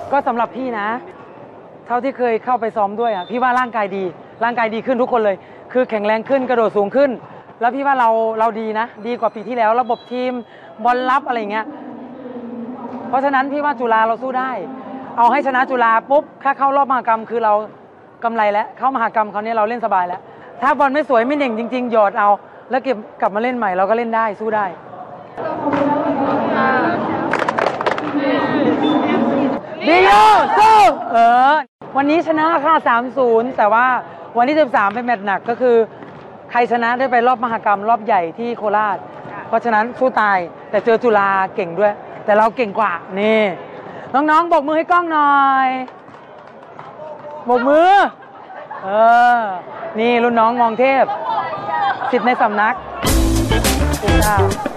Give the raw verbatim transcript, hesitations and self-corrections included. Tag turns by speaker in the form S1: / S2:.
S1: ก็สำหรับพี่นะเท่าที่เคยเข้าไปซ้อมด้วยอ่ะพี่ว่าร่างกายดีร่างกายดีขึ้นทุกคนเลยคือแข็งแรงขึ้นกระโดดสูงขึ้นแล้วพี่ว่าเราเราดีนะดีกว่าปีที่แล้วระบบทีมบอลลับอะไรเงี้ยเพราะฉะนั้นพี่ว่าจุฬาเราสู้ได้เอาให้ชนะจุฬาปุ๊บถ้าเข้ารอบมหกรรมคือเรากำไรแล้วเข้ามหกรรมคราวนี้เราเล่นสบายแล้วถ้าบอลไม่สวยไม่เด่งจริงๆหยอดเอาแล้วเก็บกลับมาเล่นใหม่เราก็เล่นได้สู้ได้ดีโยสู้เออวันนี้ชนะค่ะ สามศูนย์ แต่ว่าวันที่สิบสามเป็นแมตช์หนักก็คือใครชนะได้ไปรอบมหกรรมรอบใหญ่ที่โคราชเพราะฉะนั้นสู้ตายแต่เจอจุฬาเก่งด้วยแต่เราเก่งกว่านี่น้องๆบอกมือให้กล้องหน่อยบอกมือเออนี่รุ่นน้องมองเทพสิทธิ์ในสำนักขอบคุณค่ะ